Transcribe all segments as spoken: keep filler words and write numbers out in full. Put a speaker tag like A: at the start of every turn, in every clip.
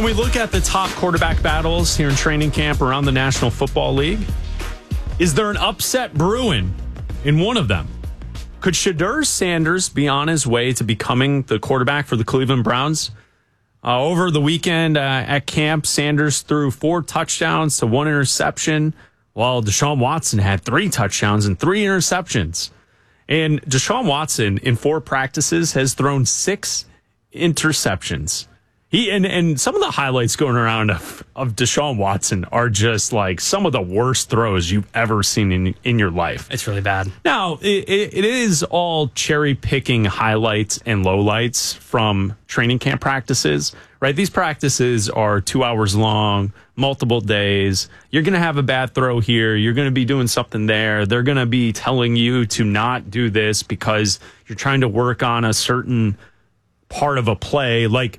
A: When we look at the top quarterback battles here in training camp around the National Football League, is there an upset brewing in one of them? Could Shedeur Sanders be on his way to becoming the quarterback for the Cleveland Browns? Uh, over the weekend uh, at camp, Sanders threw four touchdowns to one interception, while Deshaun Watson had three touchdowns and three interceptions. And Deshaun Watson, in four practices, has thrown six interceptions. He and, and some of the highlights going around of, of Deshaun Watson are just like some of the worst throws you've ever seen in, in your life.
B: It's really bad.
A: Now, it, it is all cherry-picking highlights and lowlights from training camp practices, right? These practices are two hours long, multiple days. You're going to have a bad throw here. You're going to be doing something there. They're going to be telling you to not do this because you're trying to work on a certain part of a play. Like,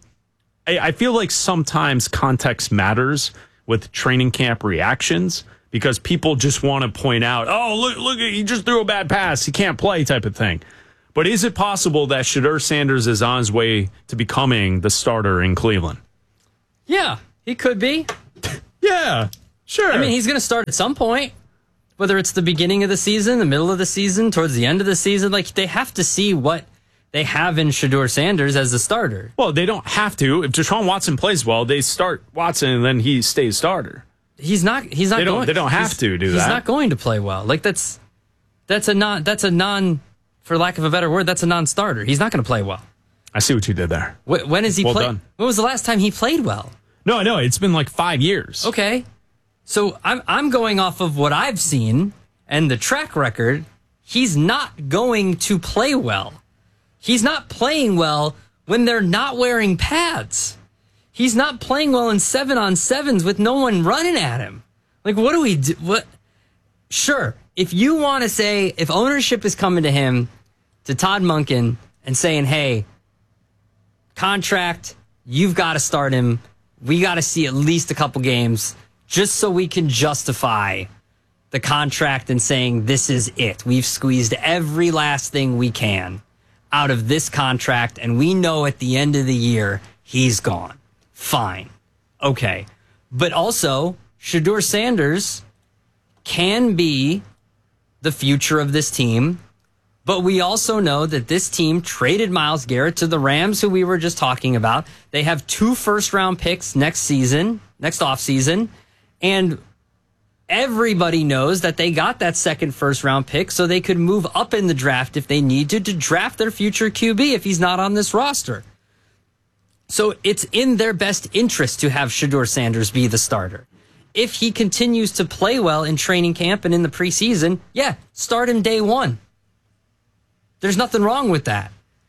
A: I feel like sometimes context matters with training camp reactions because people just want to point out, oh, look, look, he just threw a bad pass. He can't play type of thing. But is it possible that Shedeur Sanders is on his way to becoming the starter in Cleveland?
B: Yeah, he could be.
A: Yeah, sure.
B: I mean, he's going to start at some point, whether it's the beginning of the season, the middle of the season, towards the end of the season. Like, they have to see what they have in Shedeur Sanders as the starter.
A: Well, they don't have to. If Deshaun Watson plays well, they start Watson and then he stays starter.
B: He's not. He's not.
A: They don't.
B: Going,
A: they don't have to do
B: he's
A: that.
B: He's not going to play well. Like that's that's a non. That's a non. For lack of a better word, that's a non-starter. He's not going to play well.
A: I see what you did there.
B: Wh- when is he
A: well
B: play?
A: done.
B: When was the last time he played well?
A: No, no, it's been like five years.
B: Okay, so I'm I'm going off of what I've seen and the track record. He's not going to play well. He's not playing well when they're not wearing pads. He's not playing well in seven on sevens with no one running at him. Like, what do we do? What? Sure, if you want to say, if ownership is coming to him, to Todd Monken, and saying, hey, contract, you've got to start him. We got to see at least a couple games just so we can justify the contract and saying this is it. We've squeezed every last thing we can out of this contract, and we know at the end of the year, he's gone. Fine. Okay. But also, Shedeur Sanders can be the future of this team, but we also know that this team traded Myles Garrett to the Rams, who we were just talking about. They have two first-round picks next season, next offseason, and everybody knows that they got that second first-round pick so they could move up in the draft if they need to, to draft their future Q B if he's not on this roster. So it's in their best interest to have Shedeur Sanders be the starter. If he continues to play well in training camp and in the preseason, yeah, start him day one. There's nothing wrong with that.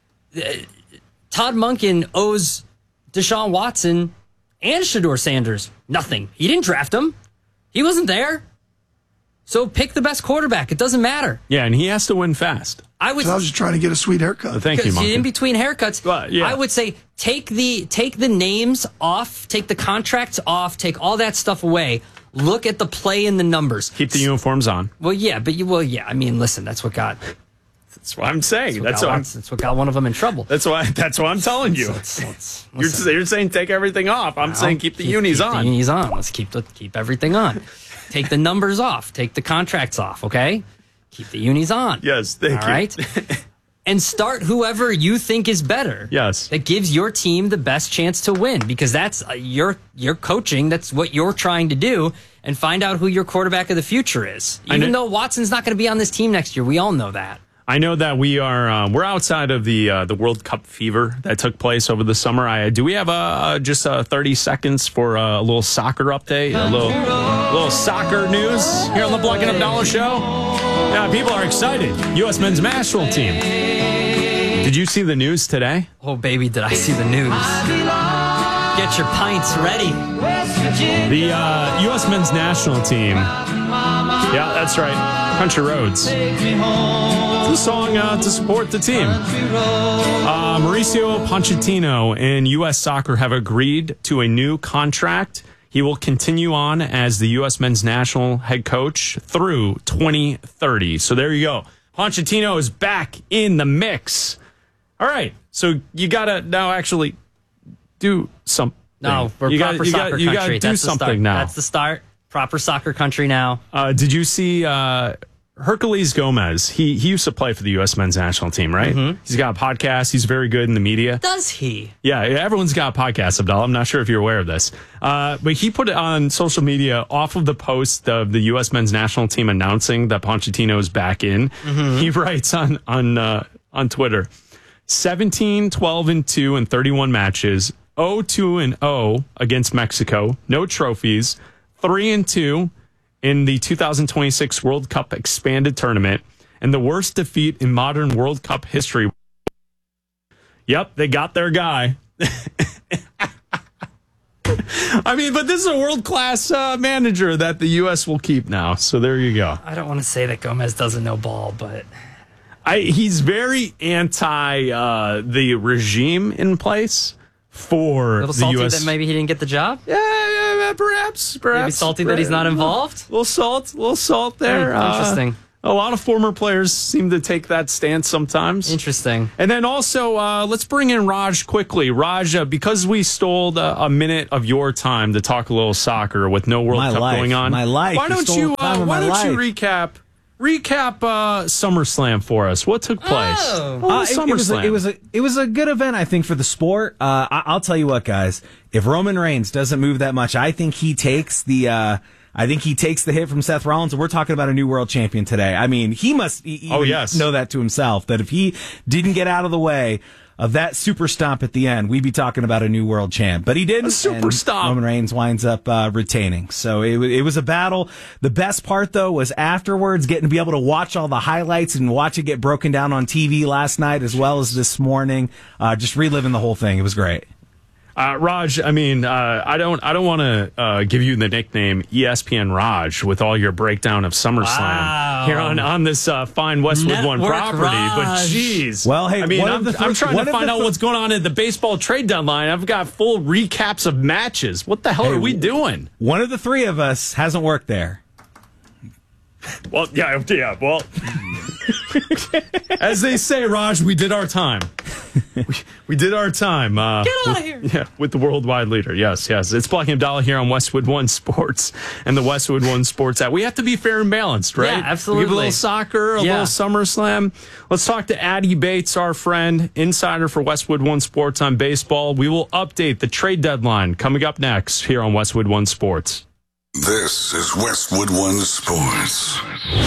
B: Todd Monken owes Deshaun Watson and Shedeur Sanders nothing. He didn't draft him. He wasn't there. So pick the best quarterback. It doesn't matter.
A: Yeah, and he has to win fast.
C: I was, so I was just trying to get a sweet haircut.
A: Thank you, Monken.
B: In between haircuts,
A: well, yeah.
B: I would say take the take the names off, take the contracts off, take all that stuff away. Look at the play and the numbers.
A: Keep the uniforms on.
B: Well, yeah, but you well, yeah. I mean, listen, that's what got.
A: That's what I'm saying.
B: That's what,
A: that's,
B: got,
A: what
B: that's what got one of them in trouble.
A: That's why. That's what I'm telling you.
B: Let's, let's,
A: you're, you're saying take everything off. I'm
B: well,
A: saying keep the
B: keep,
A: unis
B: keep
A: on.
B: The unis on. Let's keep the keep everything on. Take the numbers off. Take the contracts off. Okay. Keep the unis on.
A: Yes. Thank
B: all
A: you.
B: Right. And start whoever you think is better.
A: Yes.
B: That gives your team the best chance to win because that's uh, your your coaching. That's what you're trying to do, and find out who your quarterback of the future is. Even though Watson's not going to be on this team next year, we all know that.
A: I know that we are um, we're outside of the uh, the World Cup fever that took place over the summer. I do we have uh, uh, just uh, thirty seconds for uh, a little soccer update, a little little soccer news here on the Black and Abdallah Show. Yeah, people are excited. U S men's national team. Did you see the news today?
B: Oh baby, did I see the news? Get your pints ready.
A: The uh, U S men's national team. Yeah, that's right. Country Roads. It's a song uh, to support the team. Uh, Mauricio Pochettino and U S Soccer have agreed to a new contract. He will continue on as the U S men's national head coach through twenty thirty. So there you go. Pochettino is back in the mix. All right. So you got to now actually do some
B: No, we're
A: You
B: proper
A: gotta- you
B: soccer
A: gotta- you gotta
B: country.
A: do
B: That's the
A: something
B: start.
A: now.
B: That's the start. Proper soccer country now.
A: Uh, did you see uh, Hercules Gomez? He he used to play for the U S men's national team, right?
B: Mm-hmm.
A: He's got a podcast. He's very good in the media.
B: Does he?
A: Yeah, everyone's got a podcast, Abdallah. I'm not sure if you're aware of this. Uh, but he put it on social media off of the post of the U S men's national team announcing that Pochettino is back in.
B: Mm-hmm.
A: He writes on on uh, on Twitter, seventeen, twelve, and two in thirty-one matches, oh two and oh against Mexico, no trophies, three and two in the two thousand twenty-six World Cup expanded tournament, and the worst defeat in modern World Cup history. Yep, they got their guy. I mean, but this is a world-class uh, manager that the U S will keep now. So there you go.
B: I don't want to say that Gomez doesn't know ball, but
A: I, he's very anti uh, the regime in place for
B: a little
A: the
B: salty
A: U S.
B: that maybe he didn't get the job.
A: Yeah, yeah, yeah, perhaps, perhaps.
B: Maybe salty that he's not involved.
A: A little salt, a little salt there.
B: Hmm, interesting.
A: Uh, a lot of former players seem to take that stance sometimes.
B: Interesting.
A: And then also, uh, let's bring in Raj quickly. Raj, uh, because we stole the, a minute of your time to talk a little soccer with no World
D: My
A: Cup
D: life,
A: going on.
D: my life.
A: Why
D: You
A: don't
D: stole
A: you?
D: the time
A: Uh,
D: of
A: why
D: my
A: don't you
D: life.
A: recap? Recap uh, SummerSlam for us. What took place?
B: Oh.
A: What
D: Uh,
A: was
D: it, it was a,
A: SummerSlam?
D: it was a it was a good event, I think, for the sport. Uh, I, I'll tell you what, guys. If Roman Reigns doesn't move that much, I think he takes the. Uh, I think he takes the hit from Seth Rollins, and we're talking about a new world champion today. I mean, he must e-
A: Oh,
D: even
A: yes.
D: know that to himself, that if he didn't get out of the way of that super stomp at the end, we'd be talking about a new world champ. But he didn't.
A: A super
D: and
A: stomp.
D: Roman Reigns winds up uh, retaining. So it, wa- it was a battle. The best part, though, was afterwards getting to be able to watch all the highlights and watch it get broken down on T V last night as well as this morning. Uh, just reliving the whole thing. It was great.
A: Uh, Raj, I mean, uh, I don't, I don't want to uh, give you the nickname E S P N Raj with all your breakdown of SummerSlam
B: Wow.
A: here on, on this uh, fine Westwood One
B: Network
A: property. But
B: Raj.
A: geez,
D: Well, hey,
A: I mean,
D: one of
A: I'm,
D: the
A: I'm
D: th-
A: trying
D: one
A: to
D: of
A: find
D: the
A: out
D: th-
A: what's going on at the baseball trade deadline. I've got full recaps of matches. What the hell are we doing?
D: One of the three of us hasn't worked there.
A: Well, yeah, yeah. Well, as they say, Raj, we did our time. We, we did our time. Uh,
B: Get out
A: with,
B: of here.
A: Yeah, with the worldwide leader. Yes, yes. It's Blocking Abdallah here on Westwood One Sports and the Westwood One Sports app. We have to be fair and balanced, right?
B: Yeah, absolutely.
A: We give a little soccer, a
B: Yeah.
A: little SummerSlam. Let's talk to Addy Bates, our friend, insider for Westwood One Sports on baseball. We will update the trade deadline coming up next here on Westwood One Sports.
E: This is Westwood One Sports.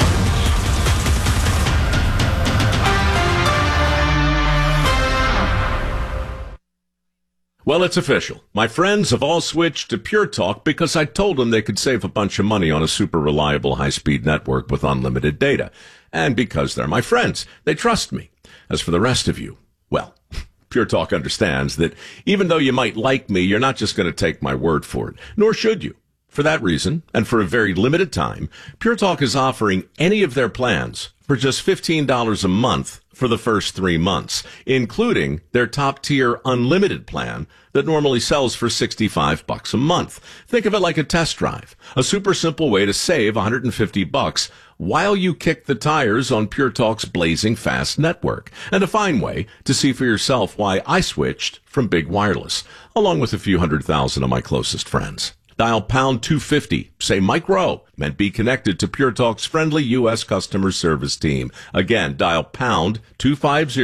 F: Well, it's official. My friends have all switched to Pure Talk because I told them they could save a bunch of money on a super reliable high-speed network with unlimited data. And because they're my friends, they trust me. As for the rest of you, well, Pure Talk understands that even though you might like me, you're not just going to take my word for it, nor should you. For that reason, and for a very limited time, Pure Talk is offering any of their plans for just fifteen dollars a month for the first three months, including their top-tier unlimited plan that normally sells for sixty-five bucks a month. Think of it like a test drive, a super simple way to save one hundred fifty bucks while you kick the tires on Pure Talk's blazing fast network, and a fine way to see for yourself why I switched from Big Wireless, along with a few hundred thousand of my closest friends. Dial pound two fifty, say Mike Rowe, and be connected to Pure Talk's friendly U S customer service team. Again, dial pound two fifty.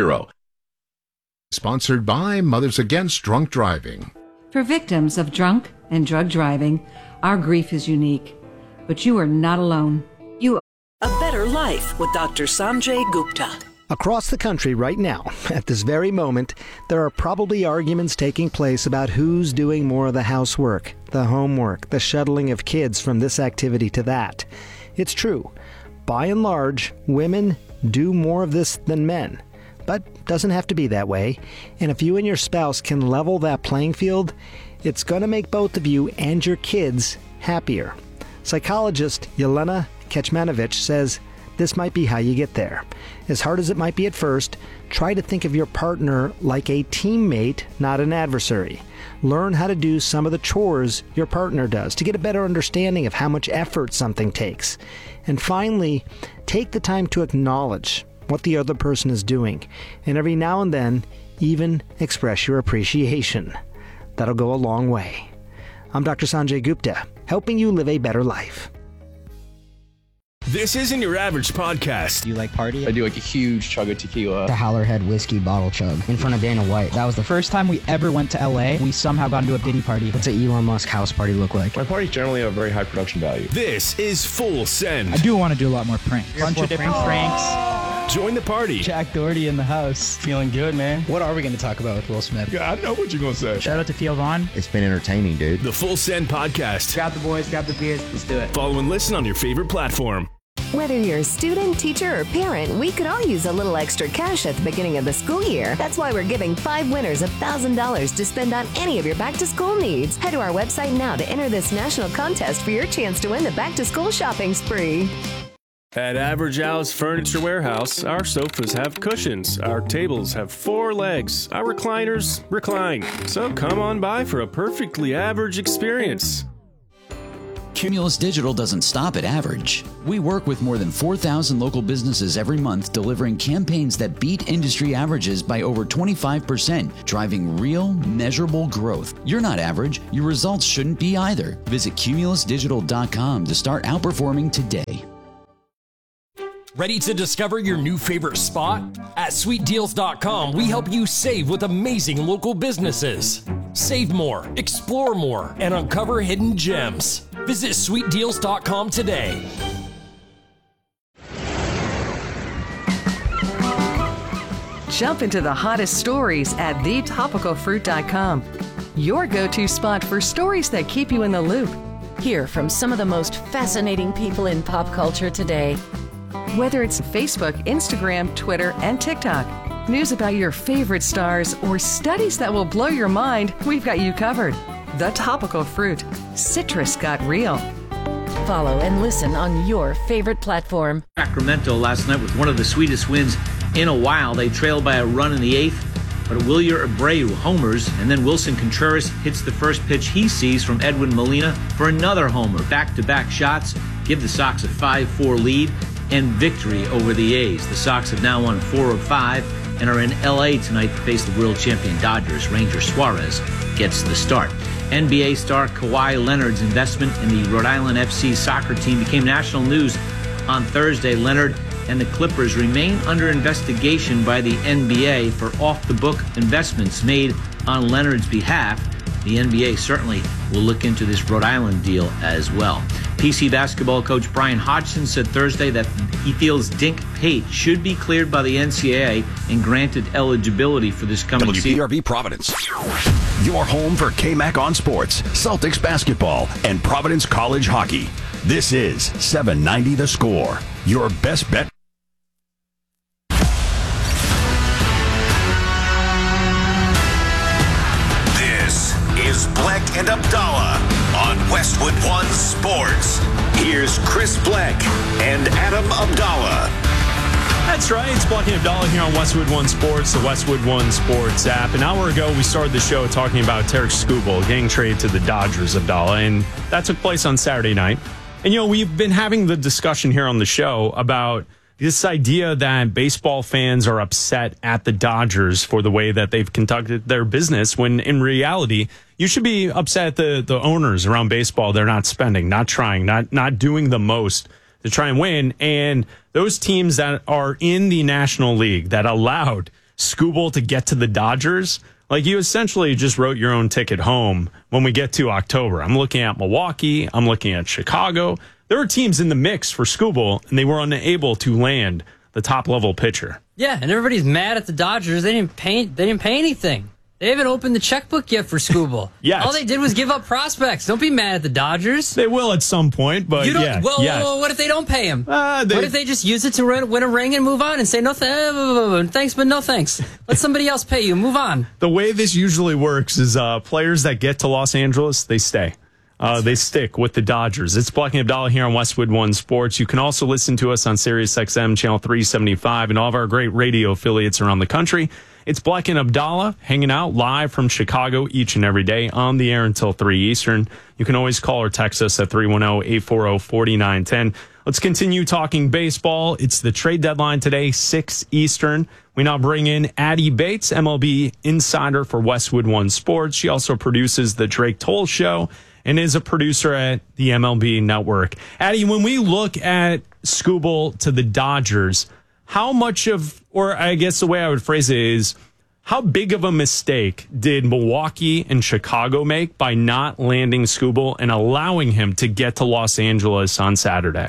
G: Sponsored by Mothers Against Drunk Driving.
H: For victims of drunk and drug driving, our grief is unique. But you are not alone. You
I: A better life with Doctor Sanjay Gupta.
J: Across the country right now, at this very moment, there are probably arguments taking place about who's doing more of the housework, the homework, the shuttling of kids from this activity to that. It's true. By and large, women do more of this than men. But doesn't have to be that way. And if you and your spouse can level that playing field, it's going to make both of you and your kids happier. Psychologist Yelena Kecmanovic says this might be how you get there. As hard as it might be at first, try to think of your partner like a teammate, not an adversary. Learn how to do some of the chores your partner does to get a better understanding of how much effort something takes. And finally, take the time to acknowledge what the other person is doing, and every now and then, even express your appreciation. That'll go a long way. I'm Doctor Sanjay Gupta, helping you live a better life.
K: This isn't your average podcast.
L: Do you like party?
M: I do like a huge chug of tequila.
L: The Howlerhead whiskey bottle chug in front of Dana White. That was the first time we ever went to L A. We somehow got into a Diddy party. What's an Elon Musk house party look like?
M: My parties generally have very high production value.
K: This is Full Send.
L: I do want to do a lot more pranks. A bunch of different pranks.
K: Join the party.
L: Jack Doherty in the house.
M: Feeling good, man.
L: What are we going to talk about with Will Smith?
M: Yeah, I know what you're going to say.
L: Shout out to Theo Vaughn.
N: It's been entertaining, dude.
K: The Full Send podcast.
L: Grab the boys, grab the beers. Let's do it.
K: Follow and listen on your favorite platform.
O: Whether you're a student, teacher, or parent, we could all use a little extra cash at the beginning of the school year. That's why we're giving five winners one thousand dollars to spend on any of your back-to-school needs. Head to our website now to enter this national contest for your chance to win the back-to-school shopping spree.
K: At Average Al's Furniture Warehouse, our sofas have cushions, our tables have four legs, our recliners recline. So come on by for a perfectly average experience.
P: Cumulus Digital doesn't stop at average. We work with more than four thousand local businesses every month, delivering campaigns that beat industry averages by over twenty-five percent, driving real, measurable growth. You're not average. Your results shouldn't be either. Visit cumulus digital dot com to start outperforming today.
Q: Ready to discover your new favorite spot? At sweet deals dot com, we help you save with amazing local businesses. Save more, explore more, and uncover hidden gems. Visit sweet deals dot com today.
R: Jump into the hottest stories at the topical fruit dot com. Your go-to spot for stories that keep you in the loop.
S: Hear from some of the most fascinating people in pop culture today.
R: Whether it's Facebook, Instagram, Twitter, and TikTok, news about your favorite stars, or studies that will blow your mind, we've got you covered. The Topical Fruit. Citrus got real.
S: Follow and listen on your favorite platform.
T: Sacramento last night with one of the sweetest wins in a while. They trailed by a run in the eighth, but Wilyer Abreu homers, and then Wilson Contreras hits the first pitch he sees from Edwin Molina for another homer. Back-to-back shots give the Sox a five four lead and victory over the A's. The Sox have now won four of five and are in L A tonight to face the world champion Dodgers. Ranger Suarez gets the start. N B A star Kawhi Leonard's investment in the Rhode Island F C soccer team became national news on Thursday. Leonard and the Clippers remain under investigation by the N B A for off-the-book investments made on Leonard's behalf. The N B A certainly will look into this Rhode Island deal as well. P C basketball coach Brian Hodgson said Thursday that he feels Dink Pate should be cleared by the N C double A and granted eligibility for this coming
U: W P R V
T: season.
U: Providence, your home for K-Mac on sports, Celtics basketball, and Providence College hockey. This is seven ninety The Score, your best bet.
V: Black and Abdallah on Westwood One Sports. Here's Chris Black and Adam Abdallah.
A: That's right. It's Black and Abdallah here on Westwood One Sports, the Westwood One Sports app. An hour ago, we started the show talking about Tarek Skubal getting traded to the Dodgers, Abdallah, and that took place on Saturday night. And, you know, we've been having the discussion here on the show about this idea that baseball fans are upset at the Dodgers for the way that they've conducted their business, when in reality, you should be upset at the, the owners around baseball. They're not spending, not trying, not not doing the most to try and win. And those teams that are in the National League that allowed Skubal to get to the Dodgers, like, you essentially just wrote your own ticket home when we get to October. I'm looking at Milwaukee. I'm looking at Chicago. There were teams in the mix for Skubal, and they were unable to land the top-level pitcher.
B: Yeah, and everybody's mad at the Dodgers. They didn't pay. They didn't pay anything. They haven't opened the checkbook yet for Skubal.
A: Yes.
B: All they did was give up prospects. Don't be mad at the Dodgers.
A: They will at some point, but
B: you don't,
A: yeah.
B: Well,
A: yes.
B: well, what if they don't pay him?
A: Uh, they,
B: what if they just use it to win, win a ring and move on and say, no th- thanks, but no thanks. Let somebody else pay you. Move on.
A: The way this usually works is uh, players that get to Los Angeles, they stay. Uh, they stick with the Dodgers. It's Black and Abdallah here on Westwood One Sports. You can also listen to us on Sirius X M Channel three seventy-five and all of our great radio affiliates around the country. It's Black and Abdallah hanging out live from Chicago each and every day on the air until three Eastern. You can always call or text us at three one zero, eight four zero, four nine one zero. Let's continue talking baseball. It's the trade deadline today, six Eastern. We now bring in Addie Bates, M L B insider for Westwood One Sports. She also produces the Drake Toll Show and is a producer at the M L B Network. Addie, when we look at Skubal to the Dodgers, how much of, or I guess the way I would phrase it is, how big of a mistake did Milwaukee and Chicago make by not landing Skubal and allowing him to get to Los Angeles on Saturday?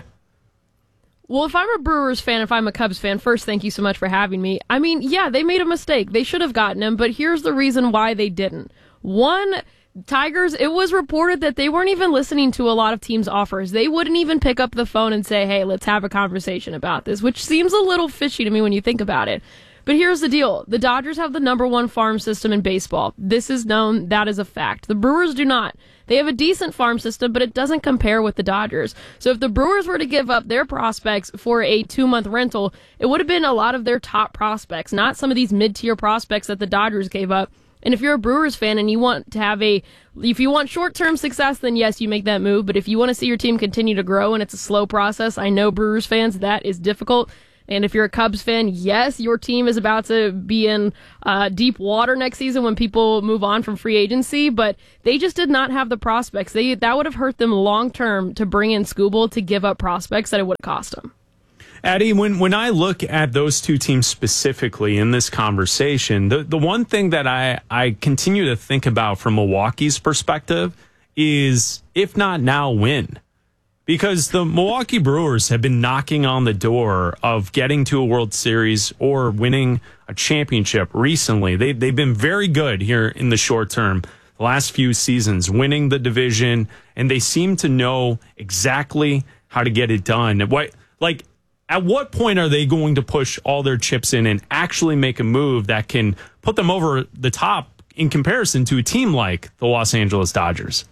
C: Well, if I'm a Brewers fan, if I'm a Cubs fan, first, thank you so much for having me. I mean, yeah, they made a mistake. They should have gotten him, but here's the reason why they didn't. One, Tigers, it was reported that they weren't even listening to a lot of teams' offers. They wouldn't even pick up the phone and say, hey, let's have a conversation about this, which seems a little fishy to me when you think about it. But here's the deal. The Dodgers have the number one farm system in baseball. This is known. That is a fact. The Brewers do not. They have a decent farm system, but it doesn't compare with the Dodgers. So if the Brewers were to give up their prospects for a two-month rental, it would have been a lot of their top prospects, not some of these mid-tier prospects that the Dodgers gave up. And if you're a Brewers fan and you want to have a, if you want short-term success, then yes, you make that move. But if you want to see your team continue to grow and it's a slow process, I know Brewers fans, that is difficult. And if you're a Cubs fan, yes, your team is about to be in uh, deep water next season when people move on from free agency, but they just did not have the prospects. They That would have hurt them long-term to bring in Skubal to give up prospects that it would have cost them.
A: Addie, when, when I look at those two teams specifically in this conversation, the, the one thing that I, I continue to think about from Milwaukee's perspective is, if not now, when? Because the Milwaukee Brewers have been knocking on the door of getting to a World Series or winning a championship recently. They, they've been very good here in the short term, the last few seasons, winning the division, and they seem to know exactly how to get it done. What, like, at what point are they going to push all their chips in and actually make a move that can put them over the top in comparison to a team like the Los Angeles Dodgers?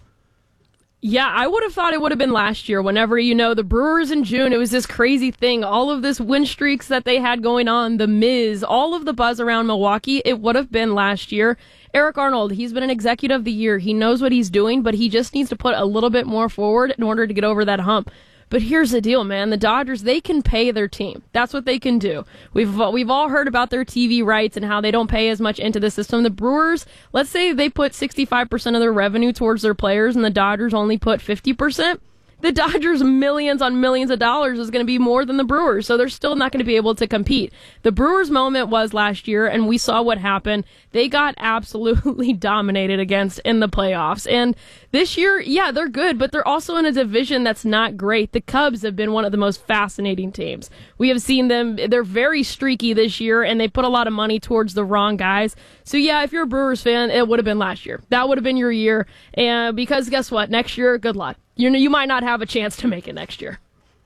C: Yeah, I would have thought it would have been last year. Whenever, you know, the Brewers in June, it was this crazy thing. All of this win streaks that they had going on, the Miz, all of the buzz around Milwaukee, it would have been last year. Eric Arnold, he's been an executive of the year. He knows what he's doing, but he just needs to put a little bit more forward in order to get over that hump. But here's the deal, man. The Dodgers, they can pay their team. That's what they can do. We've we've all heard about their T V rights and how they don't pay as much into the system. The Brewers, let's say they put sixty-five percent of their revenue towards their players and the Dodgers only put fifty percent. The Dodgers' millions on millions of dollars is going to be more than the Brewers, so they're still not going to be able to compete. The Brewers' moment was last year, and we saw what happened. They got absolutely dominated against in the playoffs. And this year, yeah, they're good, but they're also in a division that's not great. The Cubs have been one of the most fascinating teams. We have seen them. They're very streaky this year, and they put a lot of money towards the wrong guys. So, yeah, if you're a Brewers fan, it would have been last year. That would have been your year. And because guess what? Next year, good luck. You know, you might not have a chance to make it next year.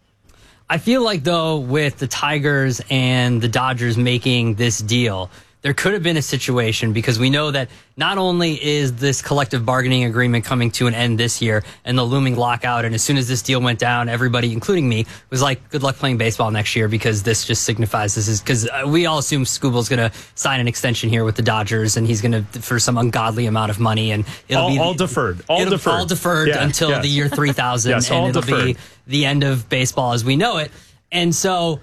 B: I feel like, though, with the Tigers and the Dodgers making this deal, there could have been a situation because we know that not only is this collective bargaining agreement coming to an end this year and the looming lockout, and as soon as this deal went down, everybody, including me, was like, good luck playing baseball next year because this just signifies this is because we all assume Skubal's going to sign an extension here with the Dodgers and he's going to for some ungodly amount of money and it'll
A: all,
B: be
A: all deferred, all
B: it'll,
A: deferred,
B: all deferred
A: yeah,
B: until
A: yes.
B: the year three thousand
A: yes,
B: and it'll
A: deferred.
B: be the end of baseball as we know it. And so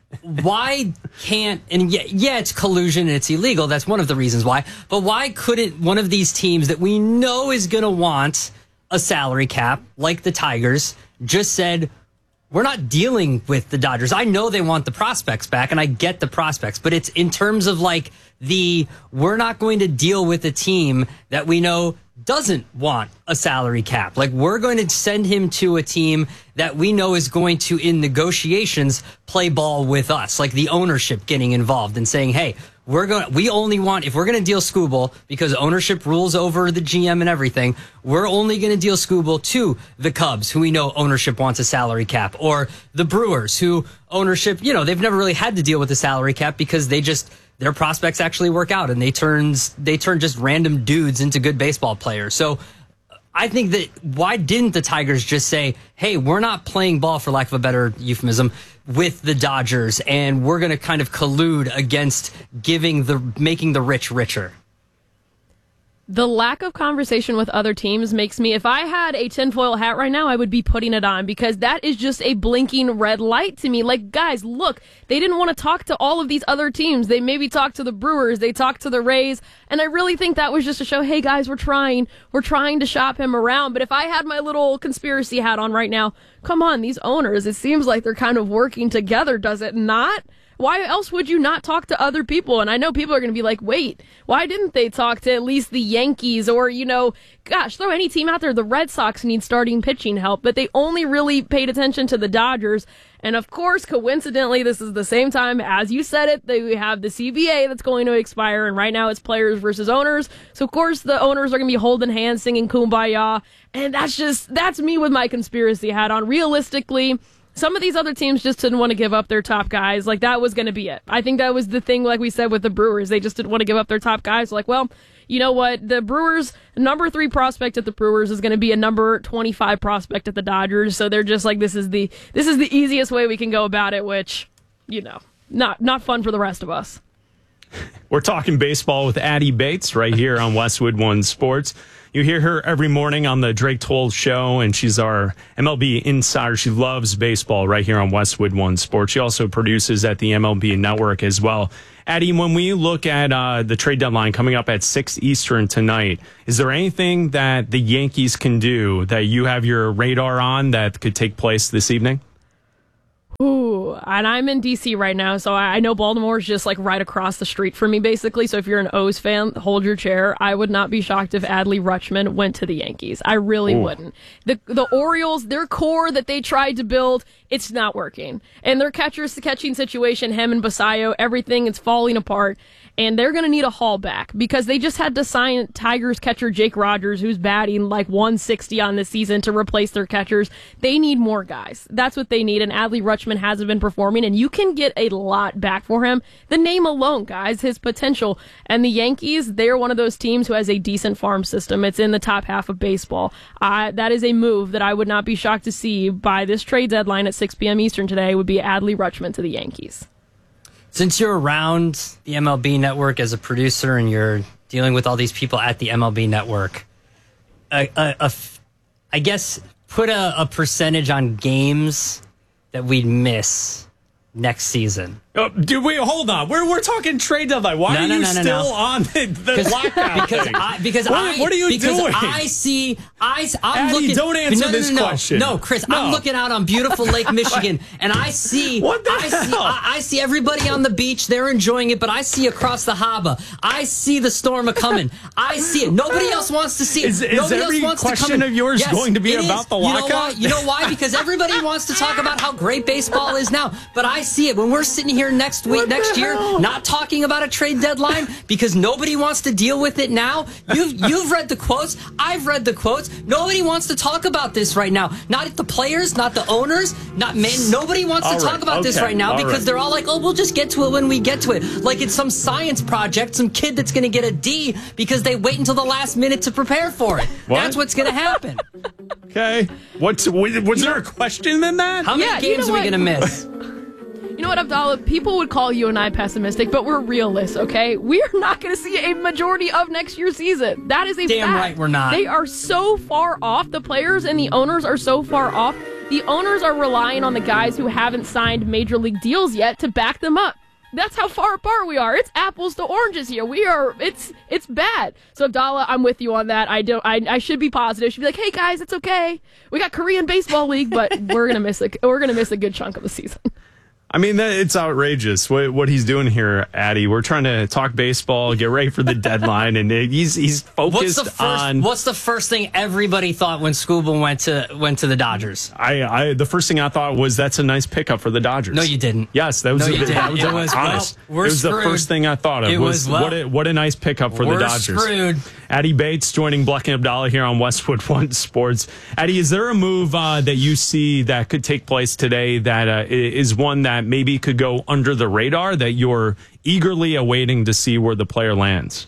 B: why can't, and yeah, yeah, it's collusion and it's illegal. That's one of the reasons why. But why couldn't one of these teams that we know is going to want a salary cap, like the Tigers, just said, we're not dealing with the Dodgers. I know they want the prospects back, and I get the prospects, but it's in terms of like the, we're not going to deal with a team that we know doesn't want a salary cap. Like, we're going to send him to a team that we know is going to, in negotiations, play ball with us. Like the ownership getting involved and saying, hey, we're going we only want, if we're going to deal Skubal, because ownership rules over the G M and everything, we're only going to deal Skubal to the Cubs, who we know ownership wants a salary cap, or the Brewers, who ownership, you know, they've never really had to deal with the salary cap because they just, their prospects actually work out and they turns they turn just random dudes into good baseball players. So I think that why didn't the Tigers just say, hey, we're not playing ball, for lack of a better euphemism, with the Dodgers, and we're going to kind of collude against giving the making the rich richer?
C: The lack of conversation with other teams makes me, if I had a tinfoil hat right now, I would be putting it on, because that is just a blinking red light to me. Like, guys, look, they didn't want to talk to all of these other teams. They maybe talked to the Brewers, they talked to the Rays, and I really think that was just to show, hey guys, we're trying, we're trying to shop him around. But if I had my little conspiracy hat on right now, come on, these owners, it seems like they're kind of working together, does it not? Why else would you not talk to other people? And I know people are going to be like, wait, why didn't they talk to at least the Yankees? Or, you know, gosh, throw any team out there. The Red Sox need starting pitching help, but they only really paid attention to the Dodgers. And of course, coincidentally, this is the same time, as you said it, they have the C B A that's going to expire. And right now it's players versus owners. So of course the owners are going to be holding hands, singing Kumbaya. And that's just, that's me with my conspiracy hat on. Realistically, some of these other teams just didn't want to give up their top guys. Like, that was going to be it. I think that was the thing, like we said, with the Brewers. They just didn't want to give up their top guys. Like, well, you know what? The Brewers, number three prospect at the Brewers is going to be a number twenty-five prospect at the Dodgers. So they're just like, this is the this is the easiest way we can go about it, which, you know, not not fun for the rest of us.
A: We're talking baseball with Addie Bates right here on Westwood One Sports. You hear her every morning on the Drake Toll Show, and she's our M L B insider. She loves baseball right here on Westwood One Sports. She also produces at the M L B Network as well. Addie, when we look at uh, the trade deadline coming up at six Eastern tonight, is there anything that the Yankees can do that you have your radar on that could take place this evening?
C: Ooh, and I'm in D C right now, so I know Baltimore's just like right across the street from me, basically. So if you're an O's fan, hold your chair. I would not be shocked if Adley Rutschman went to the Yankees. I really Ooh. wouldn't. The the Orioles, their core that they tried to build, it's not working. And their catcher's catching situation, him and Basayo, everything is falling apart. And they're going to need a haul back because they just had to sign Tigers catcher Jake Rogers, who's batting like one sixty on this season, to replace their catchers. They need more guys. That's what they need. And Adley Rutschman hasn't been performing, and you can get a lot back for him. The name alone, guys, his potential. And the Yankees, they're one of those teams who has a decent farm system. It's in the top half of baseball. Uh, that is a move that I would not be shocked to see by this trade deadline at six p.m. Eastern today would be Adley Rutschman to the Yankees.
B: Since you're around the M L B Network as a producer and you're dealing with all these people at the M L B Network, a, a, a, I guess put a, a percentage on games that we'd miss next season.
A: Oh, dude, wait, hold on. We're we're talking trade deadline. Why
B: no,
A: are
B: no,
A: you
B: no, no,
A: still
B: no.
A: on the, the lockout
B: because
A: thing?
B: I, because
A: what,
B: I,
A: what are you
B: because
A: doing?
B: I see, I, I'm
A: Addie,
B: looking.
A: don't answer
B: no, no,
A: this
B: no, no.
A: question.
B: No, Chris,
A: No.
B: I'm looking out on beautiful Lake Michigan, and I see,
A: What the
B: I see,
A: hell?
B: I, I see everybody on the beach. They're enjoying it, but I see across the harbor. I see the storm a coming. I see it. Nobody else wants to see it.
A: Is- is
B: Nobody
A: every
B: else wants to
A: question
B: come in.
A: of yours
B: Yes,
A: going to be
B: it
A: about
B: is.
A: the
B: You know
A: lockout?
B: why? You know why? Because everybody wants to talk about how great baseball is now. But I see it when we're sitting here next week,
A: What the
B: next year,
A: hell?
B: not talking about a trade deadline because nobody wants to deal with it now. You've you've read the quotes. I've read the quotes. Nobody wants to talk about this right now. Not the players, not the owners, not man. Nobody wants
A: All
B: to
A: right,
B: talk about this
A: okay,
B: right now
A: all
B: because
A: right.
B: they're all like, "Oh, we'll just get to it when we get to it." Like it's some science project, some kid that's going to get a D because they wait until the last minute to prepare for it.
A: What?
B: That's what's going to happen.
A: Okay. What's was, was there a question in that?
B: How many
C: Yeah, you
B: games
C: know
B: are we
C: what?
B: going to miss?
C: You know what, Abdallah? People would call you and I pessimistic, but we're realists, okay? We are not going to see a majority of next year's season. That is a
B: Damn
C: fact.
B: right we're not.
C: They are so far off. The players and the owners are so far off. The owners are relying on the guys who haven't signed major league deals yet to back them up. That's how far apart we are. It's apples to oranges here. We are. It's it's bad. So Abdallah, I'm with you on that. I don't. I, I should be positive. Should be like, hey guys, it's okay. We got Korean baseball league, but we're gonna miss a we're gonna miss a good chunk of the season.
A: I mean, that, it's outrageous what, what he's doing here, Addie. We're trying to talk baseball, get ready for the deadline, and he's he's focused
B: What's the first?
A: on.
B: What's the first thing everybody thought when Scooble went to went to the Dodgers?
A: I, I the first thing I thought was that's a nice pickup for the Dodgers.
B: No, you didn't.
A: Yes, that was
B: No,
A: a,
B: you didn't.
A: that was,
B: It
A: a-
B: was,
A: honest.
B: well, we're
A: it was the
B: screwed.
A: first thing I thought of.
B: It
A: was
B: was, well,
A: what a what a nice pickup for the
B: we're
A: Dodgers.
B: screwed.
A: Addie Bates joining Bleck and Abdallah here on Westwood One Sports. Addie, is there a move uh, that you see that could take place today that uh, is one that maybe could go under the radar that you're eagerly awaiting to see where the player lands?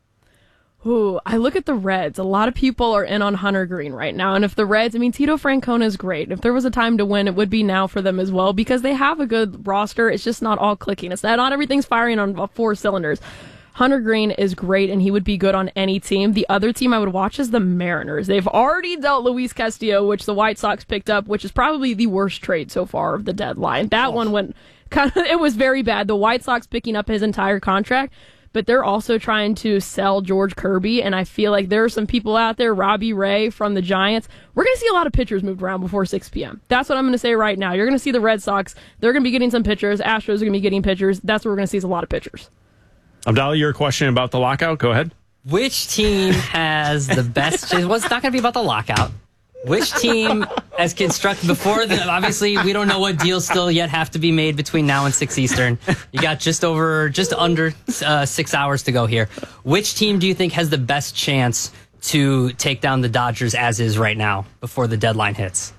C: Ooh, I look at the Reds. A lot of people are in on Hunter Green right now. And if the Reds, I mean, Tito Francona is great. If there was a time to win, it would be now for them as well because they have a good roster. It's just not all clicking. It's not, not everything's firing on four cylinders. Hunter Green is great, and he would be good on any team. The other team I would watch is the Mariners. They've already dealt Luis Castillo, which the White Sox picked up, which is probably the worst trade so far of the deadline. That oh. one went kind of, it was very bad. The White Sox picking up his entire contract, but they're also trying to sell George Kirby, and I feel like there are some people out there, Robbie Ray from the Giants. We're going to see a lot of pitchers moved around before six p.m. That's what I'm going to say right now. You're going to see the Red Sox. They're going to be getting some pitchers. Astros are going to be getting pitchers. That's what we're going to see is a lot of pitchers.
A: Abdallah, your question about the lockout? Go ahead.
B: Which team has the best... Well, it's not going to be about the lockout. Which team has constructed before the... Obviously, we don't know what deals still yet have to be made between now and six Eastern. You got just over, just under uh, six hours to go here. Which team do you think has the best chance to take down the Dodgers as is right now before the deadline hits?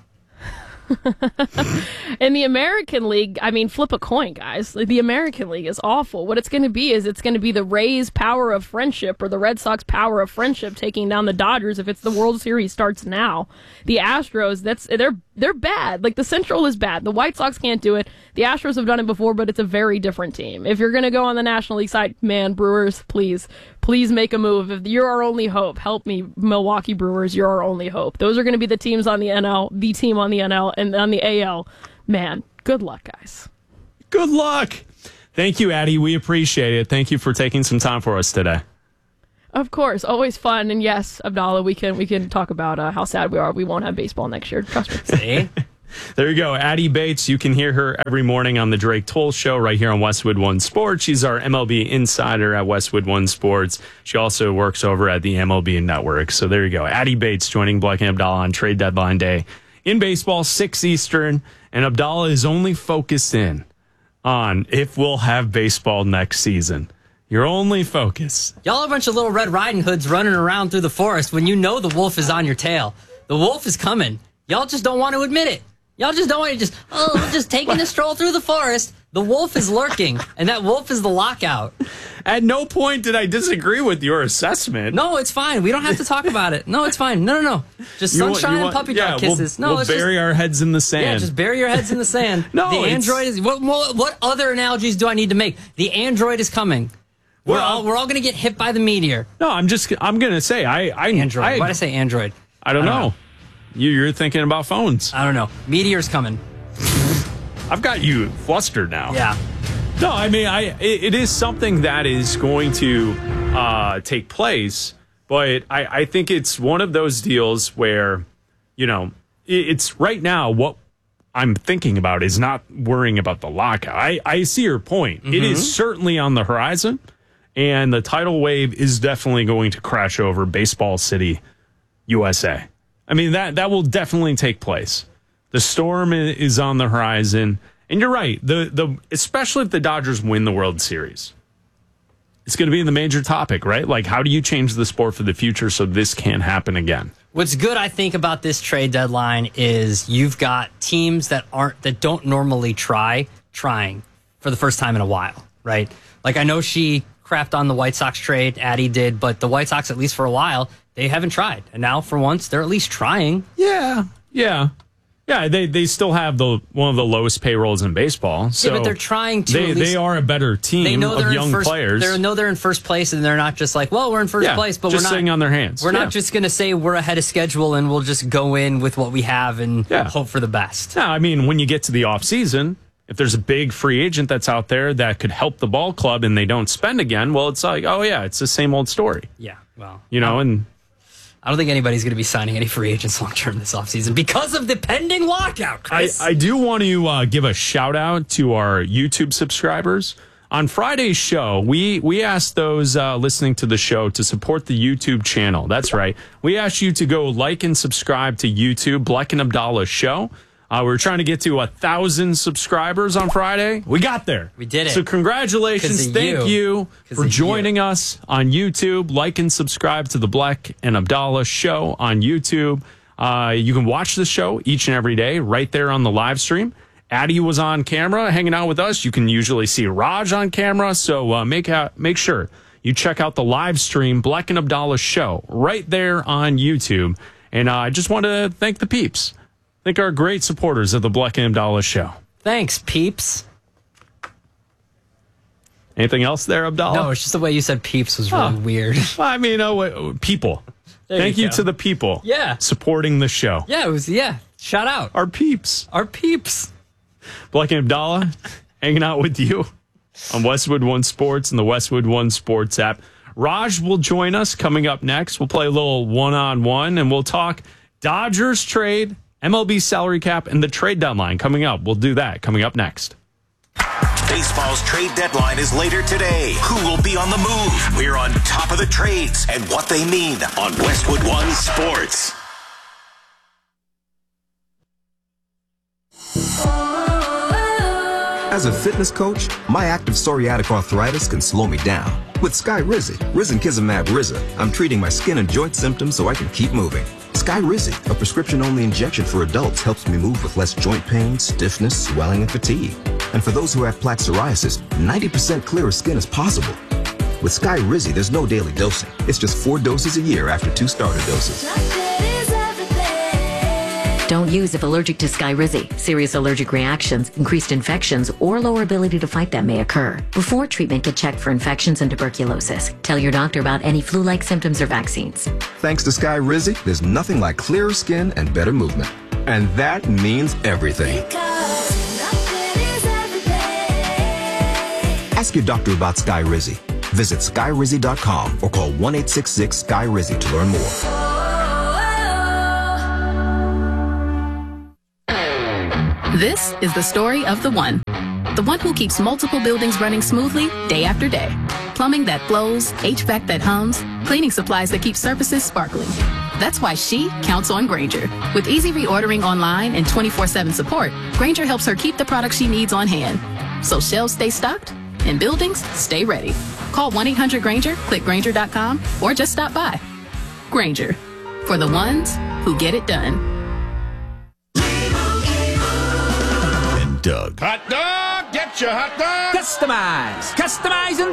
C: In the American League, I mean, flip a coin, guys. The American League is awful. What it's going to be is it's going to be the Rays' power of friendship or the Red Sox power of friendship taking down the Dodgers if it's the World Series starts now. The Astros, that's they're they're bad. Like, the Central is bad. The White Sox can't do it. The Astros have done it before, but it's a very different team. If you're going to go on the National League side, man, Brewers, please, please make a move. If you're our only hope, help me, Milwaukee Brewers, you're our only hope. Those are going to be the teams on the N L, the team on the N L, and on the A L. Man, good luck, guys.
A: Good luck. Thank you, Addie. We appreciate it. Thank you for taking some time for us today.
C: Of course, always fun. And yes, Abdallah, we can we can talk about uh, how sad we are. We won't have baseball next year. Trust me.
B: See?
A: There you go. Addie Bates. You can hear her every morning on the Drake Toll Show right here on Westwood One Sports. She's our M L B insider at Westwood One Sports. She also works over at the M L B Network. So there you go. Addie Bates joining Black and Abdallah on trade deadline day in baseball, six Eastern. And Abdallah is only focused in on if we'll have baseball next season. Your only focus.
B: Y'all are a bunch of little Red Riding Hoods running around through the forest when you know the wolf is on your tail. The wolf is coming. Y'all just don't want to admit it. Y'all just don't want to just, oh, we're just taking a stroll through the forest. The wolf is lurking, and that wolf is the lockout.
A: At no point did I disagree with your assessment.
B: No, it's fine. We don't have to talk about it. No, it's fine. No, no, no. Just
A: You want-
B: sunshine
A: you
B: and
A: want-
B: puppy
A: yeah,
B: dog kisses.
A: We'll,
B: no,
A: we'll
B: it's
A: bury
B: just,
A: our heads in the sand.
B: Yeah, just bury your heads in the sand.
A: No,
B: the
A: it's-
B: Android is. What, what, what other analogies do I need to make? The Android is coming. We're
A: Well-
B: all we're all going to get hit by the meteor.
A: No, I'm just, I'm going to say, I, I,
B: Android.
A: I,
B: Why did I say Android?
A: I don't,
B: I don't
A: know.
B: know.
A: You, you're thinking about phones.
B: I don't know. Meteor's coming.
A: I've got you flustered now.
B: Yeah.
A: No, I mean, I it, it is something that is going to uh, take place, but I, I think it's one of those deals where, you know, it, it's right now what I'm thinking about is not worrying about the lockout. I, I see your point. Mm-hmm. It is certainly on the horizon, and the tidal wave is definitely going to crash over Baseball City, U S A. I mean, that, that will definitely take place. The storm is on the horizon. And you're right. The the especially if the Dodgers win the World Series, it's going to be the major topic, right? Like, how do you change the sport for the future so this can't happen again?
B: What's good, I think, about this trade deadline is you've got teams that aren't that don't normally try trying for the first time in a while, right? Like, I know she crapped on the White Sox trade, Addie did, but the White Sox, at least for a while, they haven't tried, and now for once, they're at least trying.
A: Yeah, yeah. Yeah, they, they still have the one of the lowest payrolls in baseball. So
B: yeah, but they're trying to.
A: They,
B: at least,
A: they are a better team
B: they know they're
A: of young
B: in first,
A: players.
B: They know they're in first place, and they're not just like, well, we're in first
A: Yeah,
B: place, but
A: just
B: we're not
A: sitting on their hands.
B: We're
A: Yeah.
B: not just going to say we're ahead of schedule and we'll just go in with what we have and
A: Yeah.
B: hope for the best.
A: No, I mean, when you get to the offseason, if there's a big free agent that's out there that could help the ball club and they don't spend again, well, it's like, oh, yeah, it's the same old story.
B: Yeah, well.
A: You know,
B: um,
A: and
B: I don't think anybody's going to be signing any free agents long term this offseason because of the pending lockout,
A: I,
B: Chris.
A: I do want to uh, give a shout out to our YouTube subscribers. On Friday's show, we, we asked those uh, listening to the show to support the YouTube channel. That's right. We asked you to go like and subscribe to YouTube, Black and Abdallah Show. Uh, we were trying to get to a thousand subscribers on Friday. We got there.
B: We did it.
A: So congratulations.
B: 'Cause of
A: Thank
B: you.
A: you,
B: 'Cause
A: for
B: of
A: joining us on YouTube. Like and subscribe to the Black and Abdallah Show on YouTube. Uh, you can watch the show each and every day right there on the live stream. Addie was on camera hanging out with us. You can usually see Raj on camera. So uh, make out, make sure you check out the live stream, Black and Abdallah Show, right there on YouTube. And uh, I just want to thank the peeps. Thank our great supporters of the Black and Abdallah Show.
B: Thanks, peeps.
A: Anything else there, Abdallah?
B: No, it's just the way you said peeps was really
A: Oh.
B: weird.
A: Well, I mean, oh, wait, people.
B: There
A: Thank
B: you
A: you
B: go.
A: to the people.
B: Yeah.
A: Supporting the show.
B: Yeah, it was, yeah. Shout out.
A: Our peeps.
B: Our peeps.
A: Black and Abdallah hanging out with you on Westwood One Sports and the Westwood One Sports app. Raj will join us coming up next. We'll play a little one-on-one, and we'll talk Dodgers trade, M L B salary cap, and the trade deadline coming up. We'll do that coming up next.
V: Baseball's trade deadline is later today. Who will be on the move? We're on top of the trades and what they mean on Westwood One Sports.
D: As a fitness coach, my active psoriatic arthritis can slow me down. With Skyrizi, Risankizumab Riza, I'm treating my skin and joint symptoms so I can keep moving. Skyrizi, a prescription-only injection for adults, helps me move with less joint pain, stiffness, swelling, and fatigue. And for those who have plaque psoriasis, ninety percent clearer skin is possible. With Skyrizi, there's no daily dosing. It's just four doses a year after two starter doses.
N: Don't use if allergic to Skyrizi. Serious allergic reactions, increased infections, or lower ability to fight them may occur. Before treatment, get checked for infections and tuberculosis. Tell your doctor about any flu-like symptoms or vaccines.
D: Thanks to Skyrizi, there's nothing like clearer skin and better movement. And that means everything. Ask your doctor about Skyrizi. Visit Skyrizi dot com or call one eight six six Sky Rizi to learn more.
W: This is the story of the one. The one who keeps multiple buildings running smoothly day after day. Plumbing that flows, H V A C that hums, cleaning supplies that keep surfaces sparkling. That's why she counts on Grainger. With easy reordering online and twenty-four seven support, Grainger helps her keep the products she needs on hand. So shelves stay stocked and buildings stay ready. Call one eight hundred Grainger, click Grainger dot com, or just stop by. Grainger, for the ones who get it done.
U: Doug.
X: Hot dog, get your hot dog.
Y: Customize. Customizing